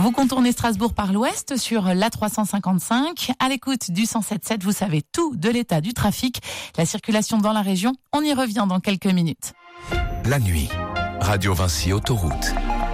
Vous contournez Strasbourg par l'ouest sur l'A355. À l'écoute du 107.7, vous savez tout de l'état du trafic, la circulation dans la région. On y revient dans quelques minutes. La nuit, Radio Vinci Autoroute.